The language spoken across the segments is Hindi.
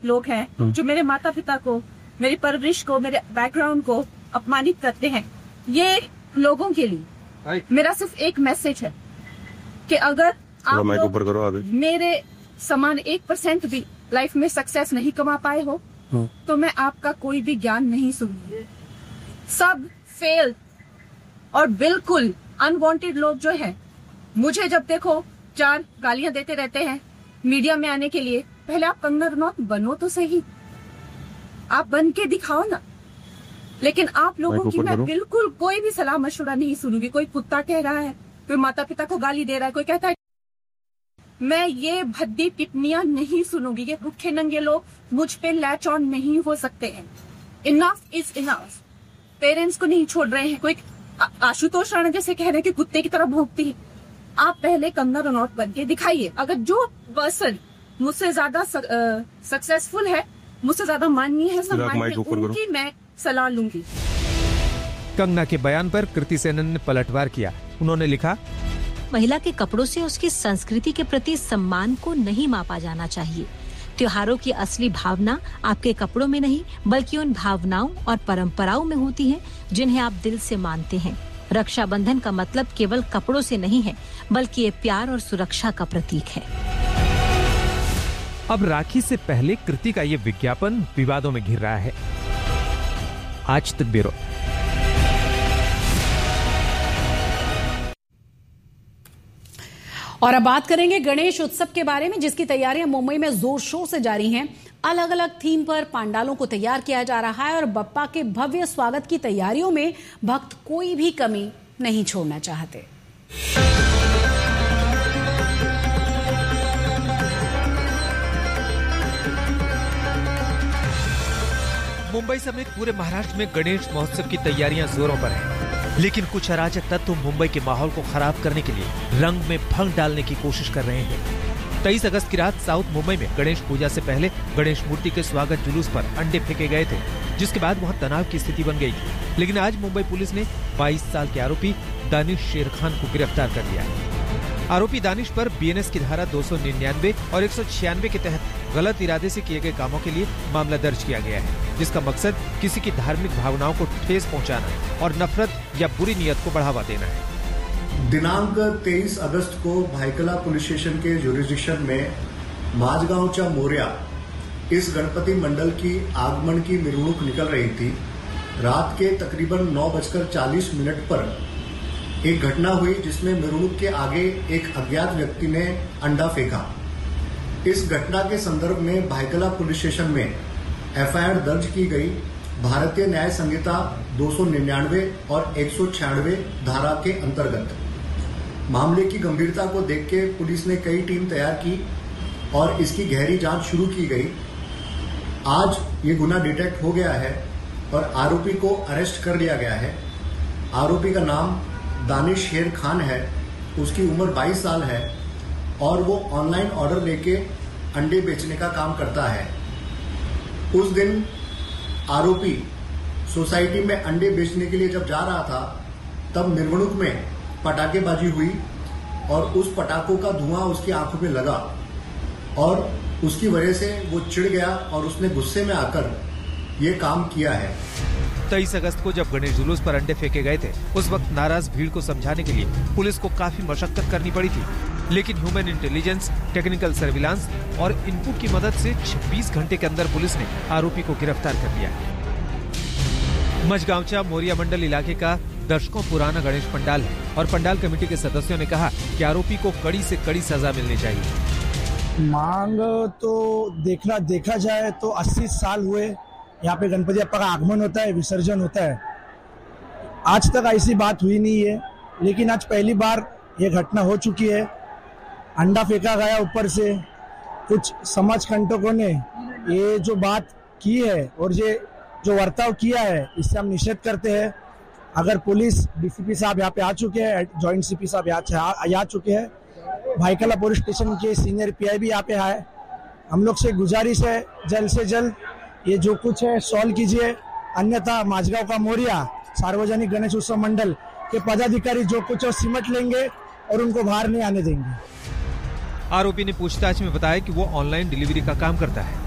लोग हैं जो मेरे माता पिता को, मेरी परवरिश को, मेरे बैकग्राउंड को अपमानित करते हैं, ये लोगों के लिए मेरा सिर्फ एक मैसेज है कि अगर आप लोग मेरे समान 1% भी लाइफ में सक्सेस नहीं कमा पाए हो तो मैं आपका कोई भी ज्ञान नहीं सुनूंगी। सब फेल और बिल्कुल अनवांटेड लोग जो है, मुझे जब देखो 4 गालियां देते रहते हैं मीडिया में आने के लिए, पहले आप कंगना रनौत बनो तो सही, आप बन के दिखाओ ना। लेकिन आप लोगों की मैं बिल्कुल कोई भी सलाह मशवरा नहीं सुनूंगी। कोई कुत्ता कह रहा है, कोई माता पिता को गाली दे रहा है, कोई कहता है, मैं ये भद्दी टिप्पणियां नहीं सुनूंगी। ये भूखे नंगे लोग मुझ पे लैच ऑन नहीं हो सकते हैं। Enough is enough. पेरेंट्स को नहीं छोड़ रहे हैं। कोई आशुतोष राणा जैसे कह रहे हैं कि कुत्ते की तरह भौंकती है। आप पहले कंगना रनौत बन के दिखाइए। अगर जो पर्सन मुझसे ज्यादा सक्सेसफुल है, मुझसे ज्यादा माननीय है, सम्मानीय, उनकी मैं सलाह लूंगी। कंगना के बयान पर कृति सेनन ने पलटवार किया। उन्होंने लिखा, महिला के कपड़ों से उसकी संस्कृति के प्रति सम्मान को नहीं मापा जाना चाहिए। त्योहारों की असली भावना आपके कपड़ों में नहीं बल्कि उन भावनाओं और परंपराओं में होती है जिन्हें आप दिल से मानते हैं। रक्षाबंधन का मतलब केवल कपड़ों से नहीं है बल्कि ये प्यार और सुरक्षा का प्रतीक है। अब राखी से पहले कृति का ये विज्ञापन विवादों में घिर रहा है। आज तक ब्यूरो। और अब बात करेंगे गणेश उत्सव के बारे में, जिसकी तैयारियां मुंबई में जोर शोर से जारी हैं। अलग अलग थीम पर पंडालों को तैयार किया जा रहा है और बप्पा के भव्य स्वागत की तैयारियों में भक्त कोई भी कमी नहीं छोड़ना चाहते। मुंबई समेत पूरे महाराष्ट्र में गणेश महोत्सव की तैयारियां जोरों पर हैं। लेकिन कुछ अराजक तत्व मुंबई के माहौल को खराब करने के लिए रंग में भंग डालने की कोशिश कर रहे हैं। 23 अगस्त की रात साउथ मुंबई में गणेश पूजा से पहले गणेश मूर्ति के स्वागत जुलूस पर अंडे फेंके गए थे, जिसके बाद वहां तनाव की स्थिति बन गई थी। लेकिन आज मुंबई पुलिस ने 22 साल के आरोपी दानिश शेर खान को गिरफ्तार कर लिया है। आरोपी दानिश पर बीएनएस की धारा 299 और 196 के तहत गलत इरादे से किए गए कामों के लिए मामला दर्ज किया गया है, जिसका मकसद किसी की धार्मिक भावनाओं को ठेस पहुंचाना और नफरत या बुरी नीयत को बढ़ावा देना है। दिनांक 23 अगस्त को भायखला पुलिस स्टेशन के जुरिस्डिक्शन में माझगांवच्या मोरया इस गणपति मंडल की आगमन की मिरवणूक निकल रही थी। रात के तकरीबन 9:40 पर एक घटना हुई जिसमें मिरवणूक के आगे एक अज्ञात व्यक्ति ने अंडा फेंका। इस घटना के संदर्भ में भायखला पुलिस स्टेशन में एफआईआर दर्ज की गई। भारतीय न्याय संहिता 299 और 196 धारा के अंतर्गत मामले की गंभीरता को देख के पुलिस ने कई टीम तैयार की और इसकी गहरी जांच शुरू की गई। आज ये गुना डिटेक्ट हो गया है और आरोपी को अरेस्ट कर लिया गया है। आरोपी का नाम दानिश शेर खान है। उसकी उम्र 22 साल है और वो ऑनलाइन ऑर्डर लेके अंडे बेचने का काम करता है। उस दिन आरोपी सोसाइटी में अंडे बेचने के लिए जब जा रहा था तब मिरवणूक में पटाखेबाजी हुई और उस पटाखों का धुआं उसकी आंखों में लगा और उसकी वजह से वो चिढ़ गया और उसने गुस्से में आकर ये काम किया है। 23 अगस्त को जब गणेश जुलूस पर अंडे फेंके गए थे, उस वक्त नाराज भीड़ को समझाने के लिए पुलिस को काफी मशक्कत करनी पड़ी थी। लेकिन ह्यूमन इंटेलिजेंस, टेक्निकल सर्विलांस और इनपुट की मदद से 26 घंटे के अंदर पुलिस ने आरोपी को गिरफ्तार कर लिया। मझगांवच्या मोरिया मंडल इलाके का दशकों पुराना गणेश पंडाल है और पंडाल कमेटी के सदस्यों ने कहा कि आरोपी को कड़ी से कड़ी सजा मिलनी चाहिए। मांग तो देखा जाए तो 80 साल हुए यहाँ पे गणपति बप्पा का आगमन होता है, विसर्जन होता है। आज तक ऐसी बात हुई नहीं है, लेकिन आज पहली बार ये घटना हो चुकी है। अंडा फेंका गया ऊपर से। कुछ समाज कंटकों ने ये जो बात की है और ये जो वर्ताव किया है, इससे हम निषेध करते हैं। अगर पुलिस डीसीपी साहब यहाँ पे आ चुके हैं, जॉइंट सीपी साहब यहाँ आ चुके हैं, भायखला पुलिस स्टेशन के सीनियर पीआई भी यहाँ पे आए। हम लोग से गुजारिश है जल्द से जल्द ये जो कुछ है सॉल्व कीजिए, अन्यथा माझगांव का मोरिया सार्वजनिक गणेश उत्सव मंडल के पदाधिकारी जो कुछ सिमट लेंगे और उनको बाहर नहीं आने देंगे। आरोपी ने पूछताछ में बताया कि वो ऑनलाइन डिलीवरी का काम करता है।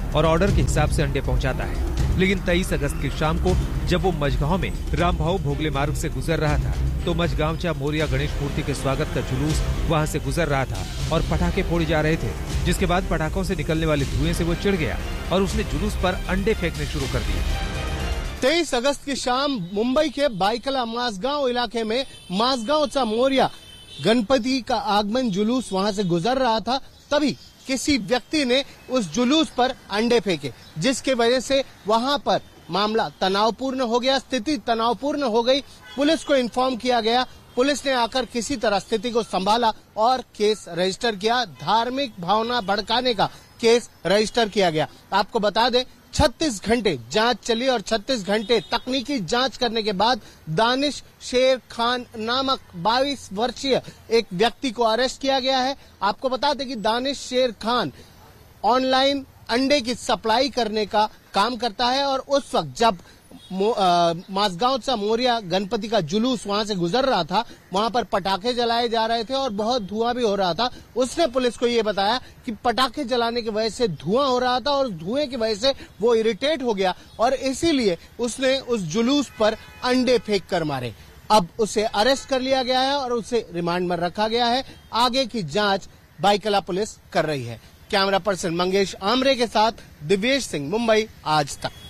और ऑर्डर के हिसाब से अंडे पहुंचाता है। लेकिन 23 अगस्त की शाम को जब वो मझगांव में रामभाऊ भोगले मार्ग से गुजर रहा था तो मझगांवचा मोरिया गणेश मूर्ति के स्वागत का जुलूस वहां से गुजर रहा था और पटाखे फोड़े जा रहे थे, जिसके बाद पटाखों से निकलने वाले धुएं से वो चिढ़ गया और उसने जुलूस पर अंडे फेंकने शुरू कर दिए। 23 अगस्त की शाम मुंबई के बाइकला माझगांव इलाके में माझगांवचा मोरिया गणपति का आगमन जुलूस वहां से गुजर रहा था, तभी किसी व्यक्ति ने उस जुलूस पर अंडे फेंके, जिसके वजह से वहां पर मामला तनावपूर्ण हो गया, स्थिति तनावपूर्ण हो गई। पुलिस को इन्फॉर्म किया गया, पुलिस ने आकर किसी तरह स्थिति को संभाला और केस रजिस्टर किया। धार्मिक भावना भड़काने का केस रजिस्टर किया गया। आपको बता दें 36 घंटे जांच चली और 36 घंटे तकनीकी जांच करने के बाद दानिश शेर खान नामक 22 वर्षीय एक व्यक्ति को अरेस्ट किया गया है। आपको बता दें कि दानिश शेर खान ऑनलाइन अंडे की सप्लाई करने का काम करता है और उस वक्त जब माझगांवचा मोरिया गणपति का जुलूस वहां से गुजर रहा था, वहां पर पटाखे जलाए जा रहे थे और बहुत धुआं भी हो रहा था। उसने पुलिस को ये बताया कि पटाखे जलाने की वजह से धुआं हो रहा था और धुएं की वजह से वो इरिटेट हो गया और इसीलिए उसने उस जुलूस पर अंडे फेंक कर मारे। अब उसे अरेस्ट कर लिया गया है और उसे रिमांड में रखा गया है। आगे की जांच बाइकला पुलिस कर रही है। कैमरा पर्सन मंगेश आमरे के साथ दिव्येश सिंह, मुंबई आज तक।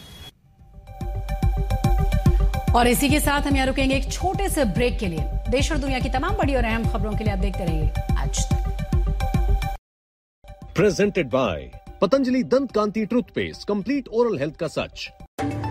और इसी के साथ हम यहाँ रुकेंगे एक छोटे से ब्रेक के लिए। देश और दुनिया की तमाम बड़ी और अहम खबरों के लिए आप देखते रहिए आज तक। प्रेजेंटेड बाय पतंजलि दंत कांति टूथपेस्ट, कंप्लीट ओरल हेल्थ का सच।